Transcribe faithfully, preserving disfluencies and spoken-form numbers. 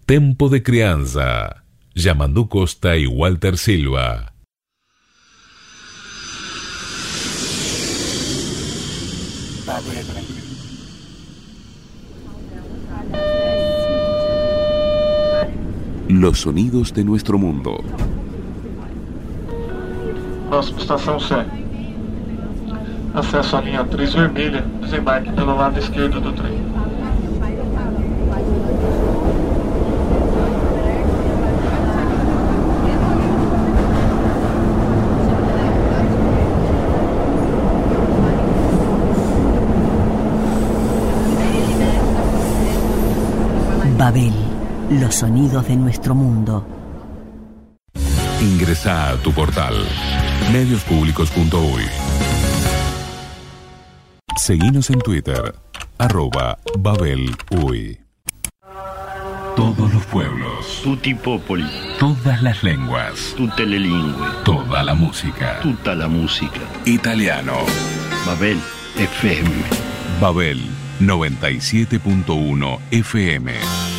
Tempo de Crianza. Yamandu Costa y Walter Silva. Los sonidos de nuestro mundo. Próxima estação C. Acesso à linha três vermelha, desembarque pelo lado esquerdo do trem. Babel, los sonidos de nuestro mundo. Ingresa a tu portal medios públicos punto uy. Seguinos en Twitter, arroba Babel Uy. Todos los pueblos, tutti popoli, todas las lenguas, tutte le lingue, toda la música, tutta la musica. Italiano. Babel F M. Babel noventa y siete punto uno F M.